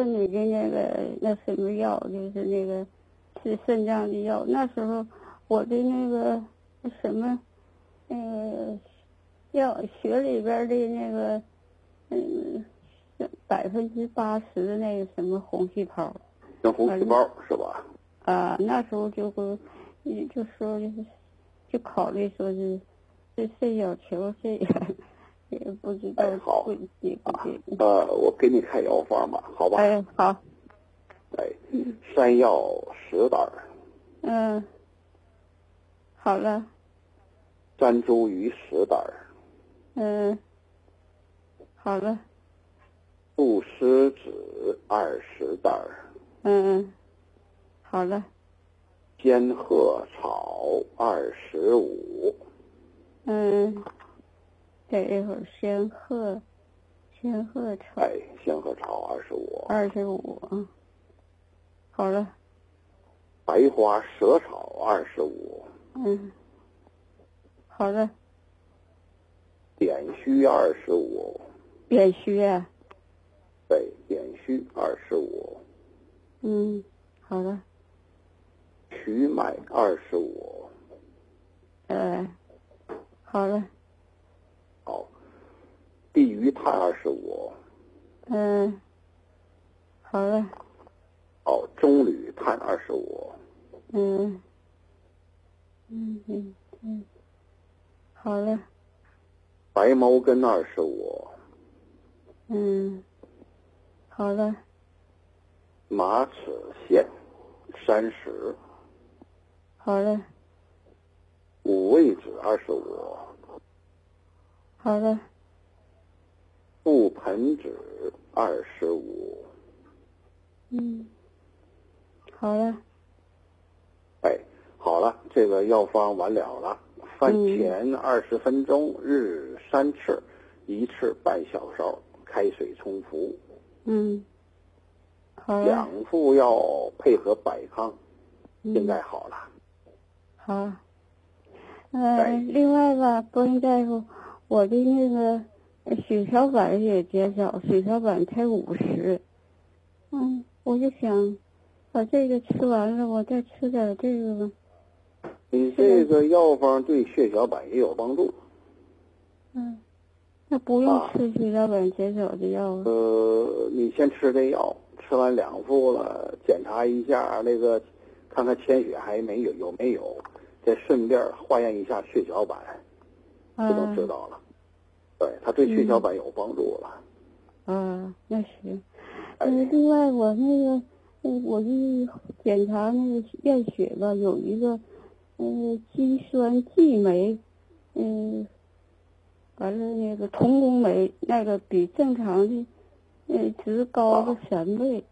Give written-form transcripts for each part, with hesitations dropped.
问你的那什么药，就是那个治肾脏的药。那时候我的那个什么，药学里边的那个80%的那个什么红细胞， 像红细胞是吧？ 那时候就说就考虑说是肾小球这个，也不知道好对不对。 我给你开药方吧，好吧？ 好。 山药10袋。 好了。 山茱萸10袋。 好了。 杜诗子20袋。 好了。 仙鹤草25。 等一会儿，仙鹤草。 仙鹤草25。 好了。 白花蛇草25。 好了。 点须25。 点须啊？ 对，点须25。 好了。 瞿麦25。 好了。 好。地榆炭25。 好了。 好，棕榈炭25。 好了。 白茅根25。 好了。 马齿苋30。 好了。 五味子25。 好了。 覆盆子25。 好了。 好了，这个药方完了了。饭前20分钟，日3次，1次半小勺，开水冲服。 好了。 2副药配合百康，应该好了。 好。另外吧，波音大夫，我的那个血小板也减少，血小板才50。我就想把这个吃完了，我再吃点这个吧。 你这个药方对血小板也有帮助。 那不用吃血小板减少的药啊？ 你先吃这药，吃完2副了，检查一下那个，看看潜血还没有没有，再顺便化验一下血小板，就能知道了。对，它对血小板有帮助了。 那行。另外我那个，我一检查那个验血吧，有一个肌酸激酶，完了那个同工酶，那个比正常的值高了3倍。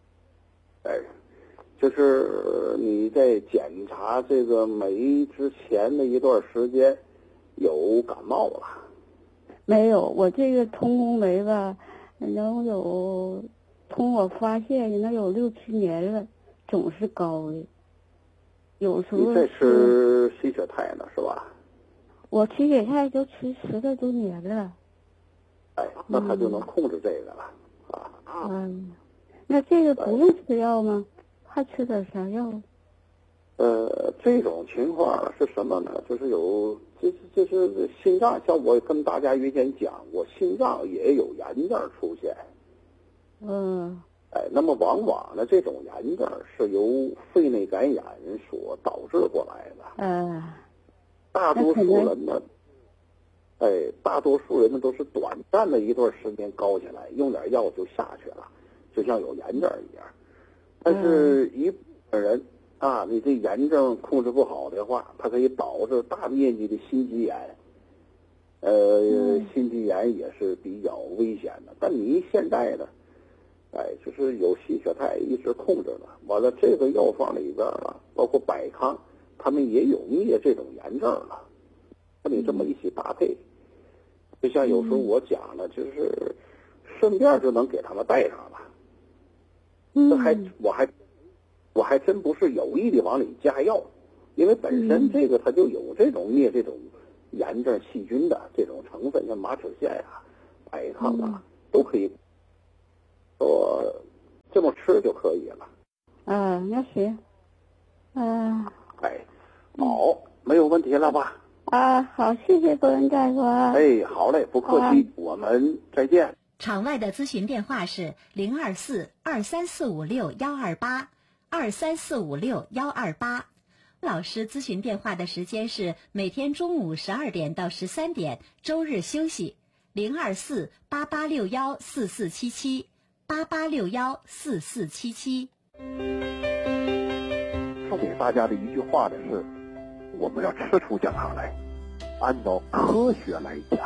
就是你在检查这个酶之前的一段时间有感冒了？ 没有，我这个同工酶吧，能有从我发现能有6、7年了，总是高的。有时候你在吃吸血肽呢，是吧？ 我吸血肽都吃10来多年了。 那他就能控制这个了。 那这个不用吃药吗？还吃点啥药？ 这种情况是什么呢？就是就是心脏，像我跟大家原先讲过，心脏也有炎症出现。那么往往呢，这种炎症是由肺内感染所导致过来的。大多数人呢，大多数人呢都是短暂的一段时间高起来，用点药就下去了，就像有炎症一样。但是一部分人你这炎症控制不好的话，它可以导致大面积的心肌炎。心肌炎也是比较危险的。但你现在呢，就是有吸血肽一直控制了，完了这个药方里边了，包括百康，他们也有灭这种炎症了。那你这么一起搭配，就像有时候我讲了，就是顺便就能给他们带上了。我还真不是有意的往里加药，因为本身这个它就有这种灭这种炎症细菌的这种成分，像马齿苋百康都可以这么吃就可以了。 那行。 好，没有问题了吧？ 好，谢谢博文大夫啊。 好嘞，不客气，我们再见。 场外的咨询电话是024-23456-128，23456-128。老师咨询电话的时间是每天中午12点到13点，周日休息。024-8861-4477，8861-4477。 送给大家的一句话呢是，我们要吃出健康来，按照科学来讲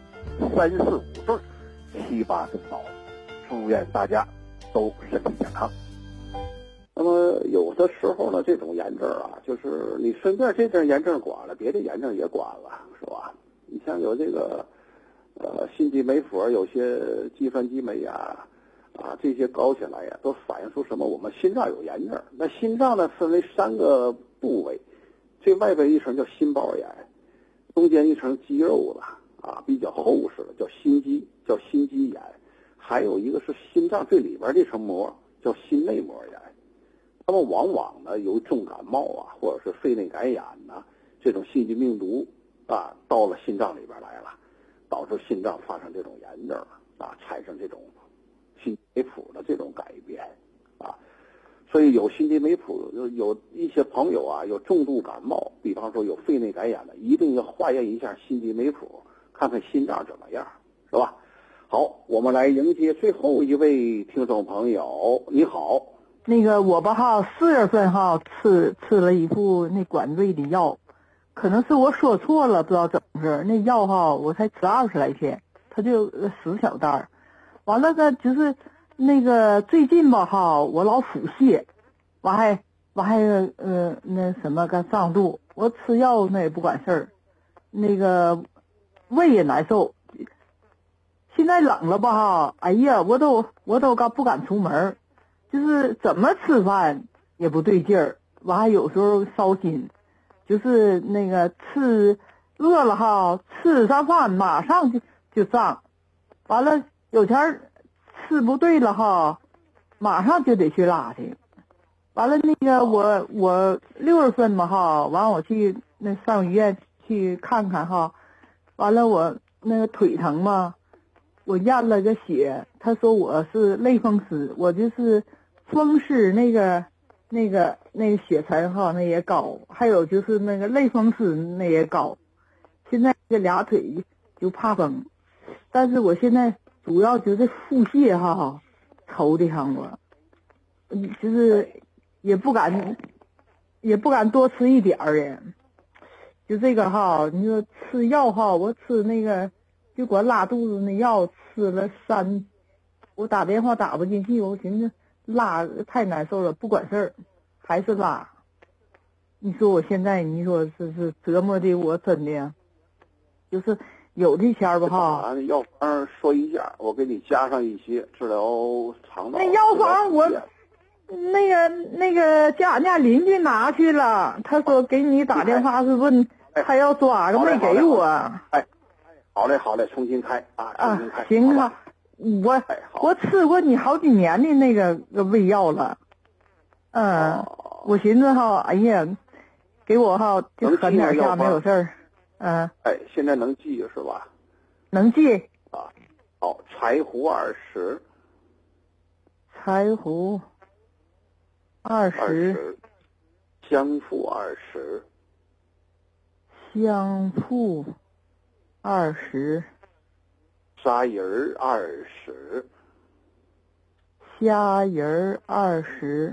，3、4、5对，7、8更高。祝愿大家都身体健康。那么有的时候呢，这种炎症啊，就是你顺便这阵炎症管了，别的炎症也管了，是吧？你像有这个心肌酶谱，有些计算机酶这些高起来呀，都反映出什么？我们心脏有炎症。那心脏呢，分为3个部位，最外边一层叫心包炎，中间一层肌肉了比较厚实的叫心肌炎，还有一个是心脏最里边这层膜叫心内膜炎。那么往往呢，由重感冒或者是肺内感染这种细菌病毒到了心脏里边来了，导致心脏发生这种炎症产生这种心肌酶谱的这种改变所以有心肌酶谱，有一些朋友有重度感冒，比方说有肺内感染的，一定要化验一下心肌酶谱，看看心脏怎么样，是吧？好，我们来迎接最后一位听众朋友。你好， 那个我吧4月份吃了一副那管胃的药，可能是我说错了，不知道怎么回事。那药我才吃20来天，它就10小袋。完了呢，就是那个最近吧我老腹泻，完还那什么个上肚，我吃药那也不管事儿，那个胃也难受。现在冷了吧哎呀，我都不敢出门，就是怎么吃饭也不对劲儿，完还有时候烧心，就是那个饿了吃上饭马上就上，完了有天吃不对了马上就得去拉去。完了那个我6月份嘛完我去上医院去看看完了我那个腿疼嘛，我验了个血，他说我是类风湿，我就是风湿那个血沉那也高，还有就是那个类风湿那也高。现在这俩腿就怕风，但是我现在主要就是腹泻愁的慌我，就是也不敢多吃一点呀。就这个你说吃药我吃那个就管拉肚子那药吃了我打电话打不进去，我寻思拉太难受了，不管事儿还是拉。你说我现在你说是折磨的我真的就是有这钱儿吧药方说一下，我给你加上一些治疗肠道。 那药方我那个叫俺家邻居拿去了，他说给你打电话是问他要抓个，没给我。 好嘞，重新开重新开。 行我吃过你好几年的那个胃药了。我寻思哎呀，给我就狠点下没有事儿。 现在能记是吧？ 能记好，柴胡20， 柴胡20， 香附20， 香附20， 虾仁20， 虾仁20，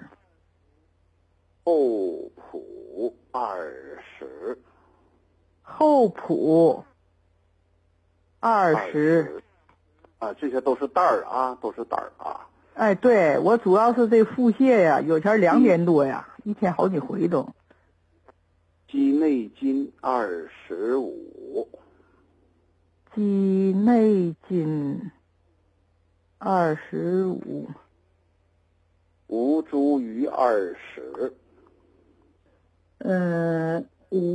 厚朴20， 厚朴20， 这些都是袋儿都是袋儿对，我主要是这腹泻呀，有前2点多呀，一天好几回都。 鸡内金25， 鸡内金25， 吴茱萸20，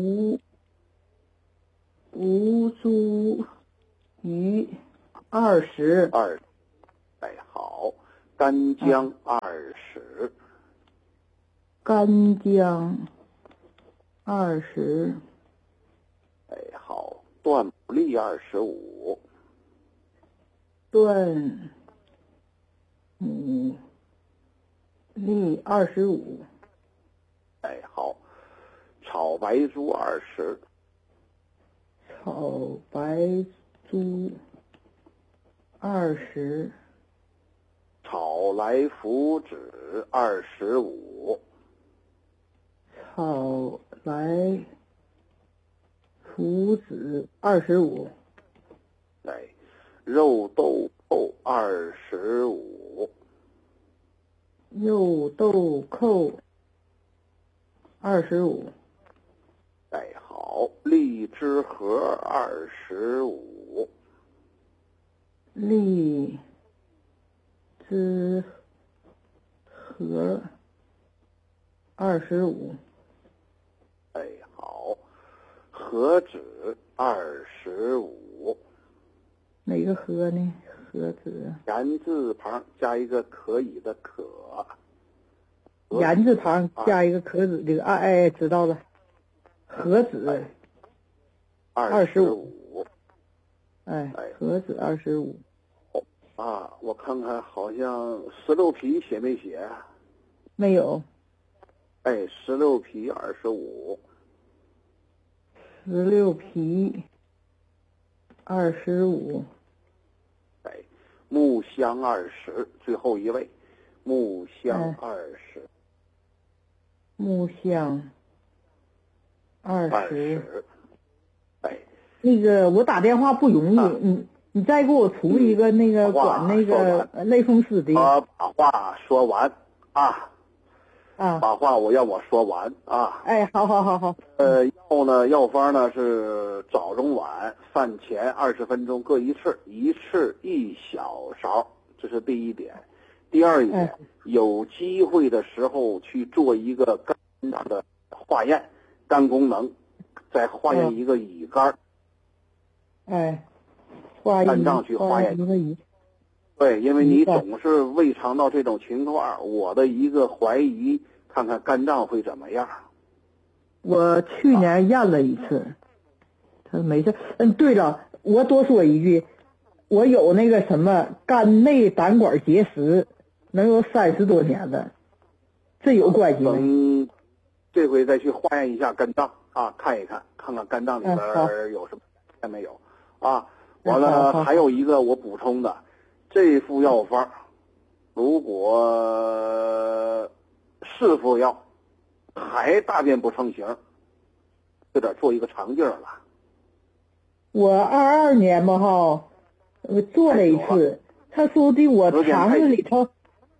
吴茱萸20， 好，干姜20。 20。 干姜20。 哎，好，断补利25。 断利25。 哎，好，炒白术20。 炒白术20。 炒来福子25。 炒来福子25。 哎，肉豆蔻25。 肉豆蔻25。 哎，好，荔枝核25。 荔枝核25。 哎，好，核子25。 哪个核呢？核子。 言字旁加一个可以的可。 言字旁加一个可子这个哎，知道了。核子25。哎，核子25。 啊，我看看，好像16皮写没写？ 没有。 哎，16皮25。 16皮25。 哎，木香20，最后一位，木香20。 木香20。 哎， 那个我打电话不容易，你再给我出一个那个管那个类风湿的。 把话说完啊。把话我说完啊。 哎，好。 药呢，药方呢是早中晚饭前20分钟各一次，一次1小勺，这是第一点。第二一点，有机会的时候去做一个肝脏的化验，肝功能，再化验一个乙肝。 哎， 肝脏去化验一个乙。 对，因为你总是胃肠道这种情况，我的一个怀疑，看看肝脏会怎么样。 我去年验了一次，他说没事。对了，我多说一句，我有那个什么肝内胆管结石，能有30多年了，这有关系没？ 这回再去化验一下肝脏啊，看一看，看看肝脏里边有什么没有啊。完了，还有一个我补充的，这副药方如果4副药还大便不成形，有点做一个肠镜了。 我22年吧我做了一次，他说的我肠子里头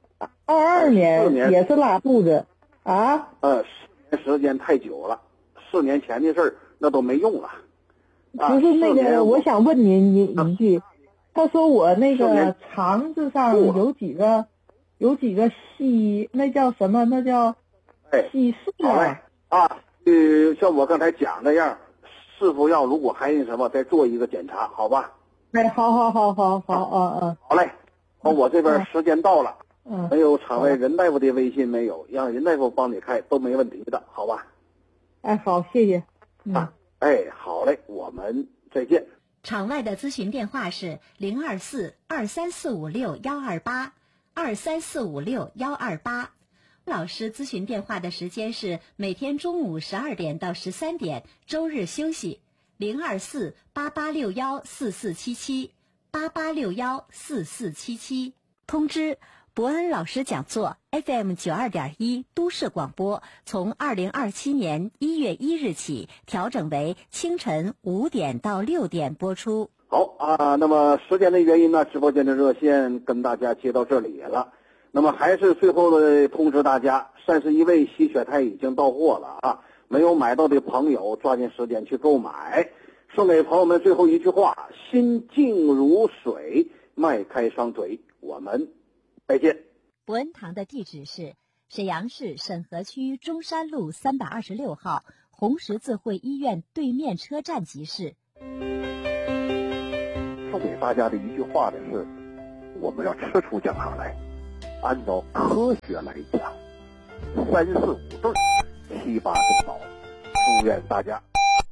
22年也是拉肚子啊。 时间太久了，4年前的事儿那都没用了。 不是那个，我想问您一句，他说我那个肠子上有几个细，那叫什么？那叫细碎像我刚才讲那样，4副药如果还那什么，再做一个检查，好吧？ 哎，好， 好嘞，我这边时间到了，没有场外任大夫的微信没有，让任大夫帮你开都没问题的，好吧？ 哎，好，谢谢。 好嘞，我们再见。 场外的咨询电话是024-23456-128，23456-128。老师咨询电话的时间是每天中午12点到13点，周日休息。024-8861-4477，8861-4477。通知：伯恩老师讲座 FM 92.1都市广播，从2027年1月1日起调整为清晨5点到6点播出。 好那么时间的原因呢，直播间的热线跟大家接到这里了。那么还是最后的通知大家，31位吸血胎已经到货了啊！没有买到的朋友抓紧时间去购买。送给朋友们最后一句话：心静如水，迈开双腿。我们再见。 伯恩堂的地址是沈阳市沈河区中山路326号红十字会医院对面车站集市。 送给大家的一句话的是：我们要吃出奖行来。 按照科学来讲，3、4、5对，7、8根刀。祝愿大家。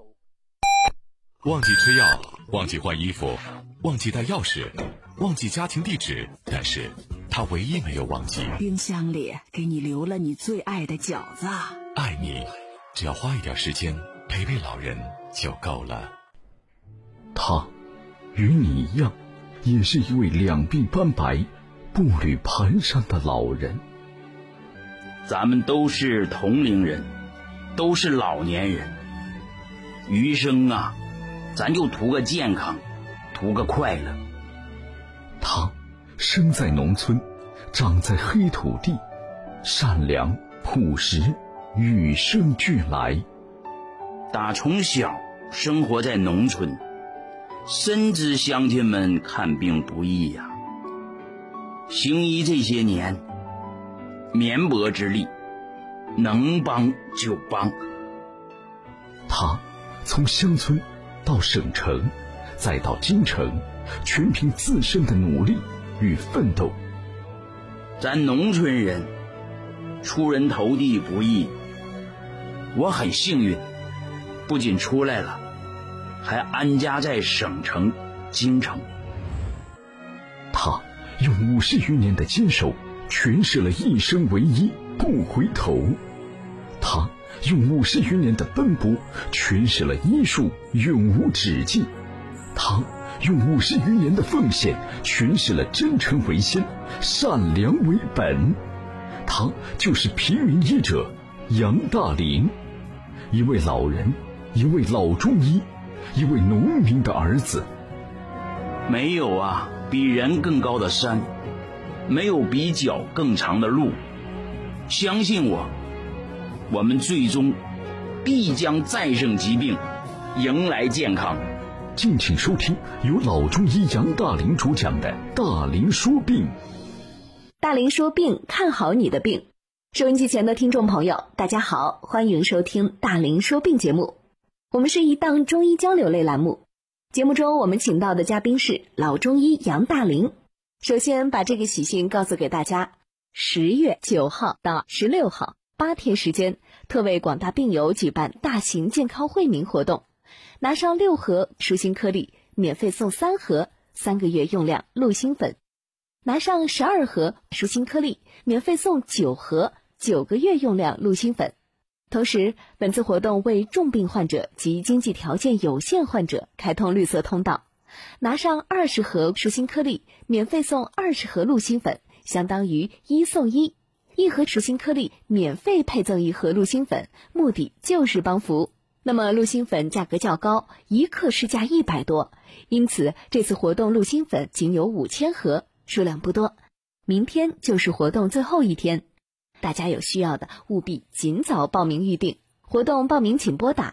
忘记吃药，忘记换衣服，忘记带钥匙，忘记家庭地址，但是他唯一没有忘记， 冰箱里给你留了你最爱的饺子。 爱你，只要花一点时间陪陪老人就够了。 他与你一样，也是一位两鬓斑白、步履蹒跚的老人。 咱们都是同龄人，都是老年人，余生啊，咱就图个健康，图个快乐。 他生在农村，长在黑土地，善良朴实，与生俱来。 打从小生活在农村，深知乡亲们看病不易呀。行医这些年，绵薄之力，能帮就帮。 他从乡村到省城，再到京城，全凭自身的努力与奋斗。 咱农村人出人头地不易，我很幸运，不仅出来了，还安家在省城京城。 他用50余年的坚守诠释了一生为一，不回头。他用50余年的奔波诠释了医术永无止境。他用50余年的奉献诠释了真诚为先，善良为本。他就是平民医者杨大林，一位老人，一位老中医，一位农民的儿子。 没有啊比人更高的山，没有比脚更长的路。相信我，我们最终必将战胜疾病，迎来健康。 敬请收听由老中医杨大林主讲的《大林说病》。 大林说病，看好你的病。收音机前的听众朋友，大家好，欢迎收听大林说病节目。我们是一档中医交流类栏目，节目中我们请到的嘉宾是老中医杨大林。首先把这个喜讯告诉给大家，10月9号到16号8天时间，特为广大病友举办大型健康惠民活动，拿上6盒舒心颗粒，免费送3盒3个月用量鹿心粉；拿上12盒舒心颗粒，免费送9盒9个月用量鹿心粉。同时，本次活动为重病患者及经济条件有限患者开通绿色通道，拿上20盒舒心颗粒，免费送20盒鹿心粉，相当于1送1，1盒舒心颗粒免费配赠1盒鹿心粉，目的就是帮扶。那么鹿心粉价格较高，1克市价100多，因此这次活动鹿心粉仅有5000盒，数量不多。明天就是活动最后一天，大家有需要的务必尽早报名预定。活动报名请拨打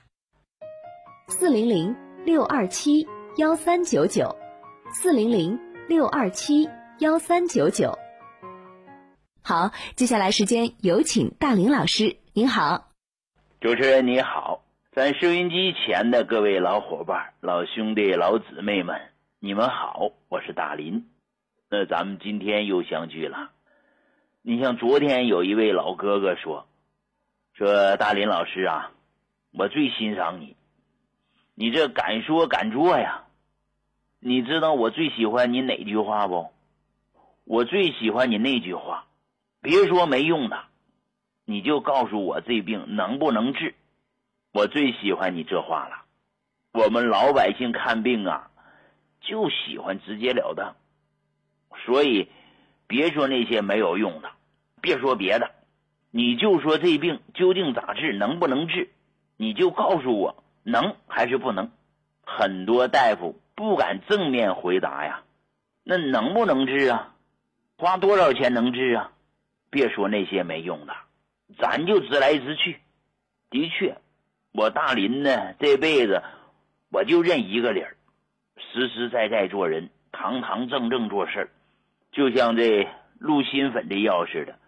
400-627-1399 400-627-1399。好，接下来时间有请大林老师。您好。 主持人你好，咱收音机前的各位老伙伴、老兄弟、老姊妹们，你们好，我是大林。那咱们今天又相聚了。你像昨天有一位老哥哥说大林老师啊，我最欣赏你，你这敢说敢做呀。你知道我最喜欢你哪句话不？我最喜欢你那句话，别说没用的，你就告诉我这病能不能治。我最喜欢你这话了。我们老百姓看病啊，就喜欢直截了当，所以别说那些没有用的，别说别的，你就说这病究竟咋治，能不能治，你就告诉我能还是不能。很多大夫不敢正面回答呀，那能不能治啊？花多少钱能治啊？别说那些没用的，咱就直来直去。的确，我大林呢，这辈子我就认一个理儿，实实在在做人，堂堂正正做事儿。就像这鹿心粉的药似的，